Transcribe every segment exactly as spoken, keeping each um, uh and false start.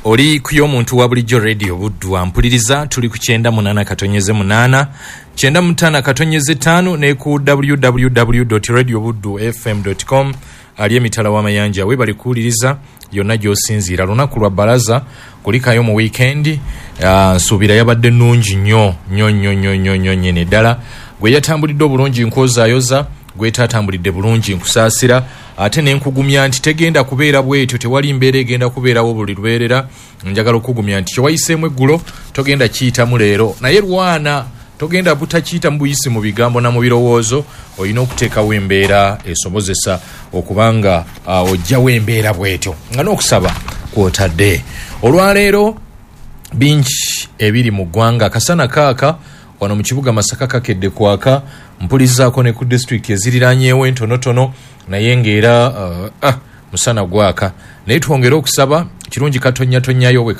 Oli kuyo muntu wa bulijjo radio Buddu ampuliriza tuli ku kyenda munana katonyeze munana kyenda mutana katonyeze tano ne ku w w w dot radio buddu f m dot com ali emitala wa mayanja we bali kuuliriza yonna gy'osinziira lunaku lwa balaza kulikayo mu weekend nsuubira uh, yabadde nnungi nnyo nnyo nnyo nnyo nnyo nnyo nyene ddala gwe yatambulidde obulungi nkozaayoza gwe tatambulidde bulungi nkusaasira ate ne nkugumya nti tegenda kubeera bwetyo tewali mbeera egenda kubeerawo buli lubeerera njagala okugumya nti kyewayiseemu eggulo togenda kiyitamu leero naye lwana togenda butakiyita mu buyisi mu bigambo na mu birowoozo olina okuteekawo embeera esobozesa okubanga uh, ojjawo embeera bwetyo nga n'okusaba kwotadde olwaleero bingi ebiri mu ggwanga akasana kaaka wano mu kibuga Masaka kakedde kwaka mpulizaako ne ku district eziriranyeewo entonotono naye ng'era uh, ah, musana gwaka naye twongere okusaba kirungi katonyatonyayo bwe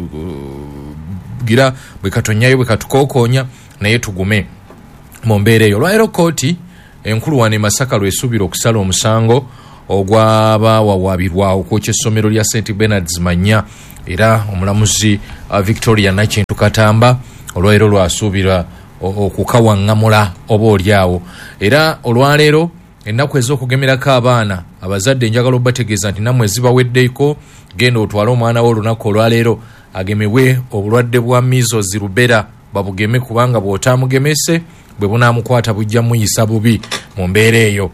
katugira bwe katonyayo bwe katukookonya naye tugume mu mbeera eyo. Olwaleero kooti enkulu wane Masaka lw'esuubira okusala omusango ogw'abawawaabirwa okwokya essomero lya Saint Bernards Manya era omulamuzi uh, Victoria Nakintu Katamba olwaleero lwasuubira okukawaŋŋamula oba olyawo era olwaleero ennaku ez'okugemerako abaana abazadde njagala obategeeza nti nammwe zibaweddeko genda otwale omwana wo olunaku olwaleero agemebwe obulwadde bwa measles rubella babugeme kubanga bw'otaamugemese bwe bunaamukwata bujja muyisa bubi mu mbeera eyo.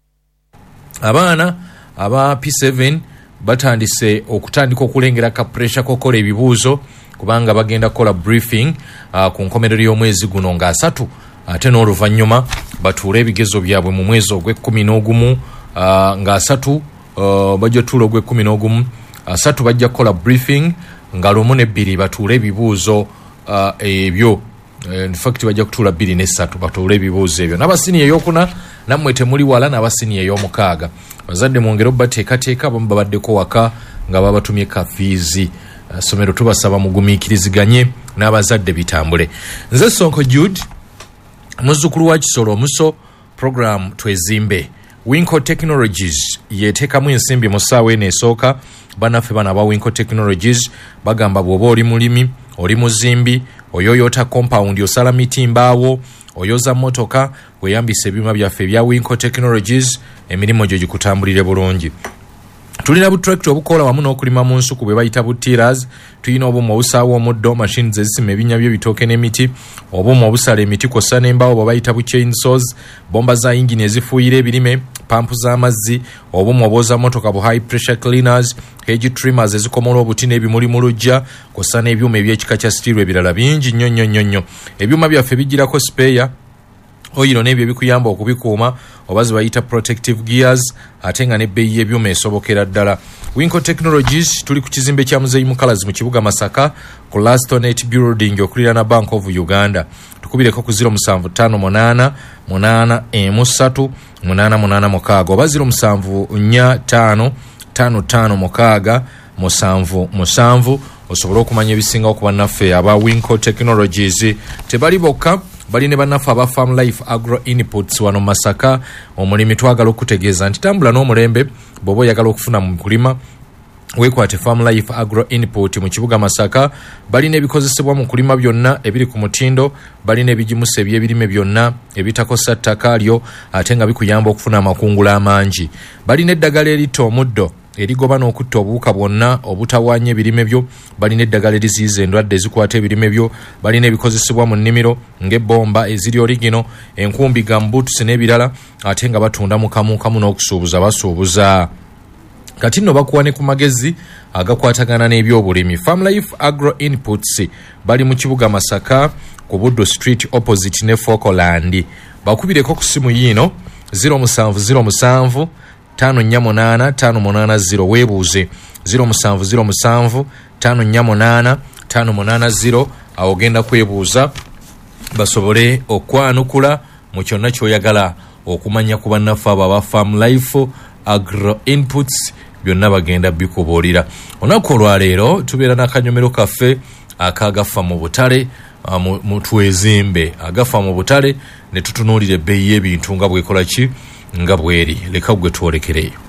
Abaana aba P seven batandise okutandika okulengera ka pressure kokola ebibuuzo kubanga bagenda kola briefing uh, ku nkomerero y'omwezi guno nga asatu ate n'oluvannyuma batuule ebigezo byabwe mu mwezi ogw'ekkumi n'ogumu uh, nga asatu uh, bajja tuula ogw'ekkumi n'ogumu asatu bajja kola briefing nga lumu n'ebbiri batuule ebibuuzo uh, ebyo uh, in fact bajja kutuula bbiri n'essatu batuule ebibuuzo ebyo n'abasini ey'okuna nammwe temuli wala n'abasini ey'omukaaga bazadde mwongere obateekateeka abamu babaddeko waka nga babatumye kafiizi somero tubasaba mugumiikiriziganye n'abazadde bitambule. Nze Sonko Jude muzzukulu wa Kisolo omuso program twezimbe Winco Technologies yeteekamu ensimbi mu ssaawa eno esooka bannaffe bana ba Winco Technologies bagamba bw'oba oli mulimi oli muzimbi oyoyota compound osala miti mbaawo oyoza motoka weyambisa ebyuma byaffe ebya Winco Technologies emirimu gyo gikutambulire bulungi. Tulina butrakta obukola wamu n'okulima mu nsuku bwe bayita butiras tulina obumu obusaawa omuddo machines ezisima ebinya by'ebitooke n'emiti obumu obusala emiti kw'ossa n'embaawo bwe bayita bu chainsaws bomba za yingini ezifuuyira ebirime pampu z'amazzi obumu obwoza motoka bu high pressure cleaners hedge trimmers ezikomola obuti n'ebimuli mu luggya kw'ossa n'ebyuma eby'ekika kya steel ebirala bingi nnyo nnyo nnyo nnyo. Ebyuma byaffe bijjirako spare oyiro n'ebyo bikuyamba okubikuuma oba zibayita protective gears ate nga n'ebbeeyi y'ebyuma esobokera ddala. Winco Technologies tuli ku kizimbe kya Muzeeyi Mukalazi mu kibuga Masaka ku Lastonet Building okuliraana Bank of Uganda. Tukubireko ku zero musanvu ttaano munaana munaana emu ssatu munaana munaana mukaaga oba zero musanvu nnya ttaano ttaano ttaano mukaaga musanvu musanvu osobola okumanya ebisingawo ku bannaffe aba Winco Technologies. Tebali bokka bali ne bannaffe aba Farm Life Agro Inputs wano Masaka omulimi twagala okutegeeza nti tambula n'omulembe bw'oba oyagala okufuna mu kulima weekwate Farm Life Agro Input mu kibuga Masaka balina ebikozesebwa mu kulima byonna ebiri ku mutindo balina ebigimusa eby'ebirime byonna ebitakosa ttaka lyo ate nga bikuyamba okufuna amakungula amangi balina eddagala eritta omuddo erigoba n'okutta obuwuka bwonna obutawaanya ebirime byo balina eddagala eriziyiza endwadde ezikwata ebirime byo balina ebikozesebwa mu nnimiro ng'ebbomba eziri origino enkumbi gambuutusi n'ebirala ate nga batunda mu kamu kamu n'okusuubuza basuubuza kati nno bakuwa ne ku magezi agakwatagana n'ebyobulimi. Farm Life Agro Inputs bali mu kibuga Masaka ku Buddo Street opposite ne Fokoland bakubireko ku simu yiino zero musanvu zero musanvu tano nnya munaana tano munaana zero weebuuze zero musanvu zero musanvu tano nnya munaana tano munaana zero awo genda kwebuuza basobole okwanukula mu kyonna ky'oyagala okumanya ku bannaffe abo aba Farm Life Agro Inputs byonna bagenda bikubuulira. Olunaku olwaleero tubeera n'akanyomero kaffe akagafa mu butale mu twezimbe agafa mu butale ne tutunuulira ebbeeyi y'ebintu nga bwekola ki nga bweri leka gwe twolekereyo.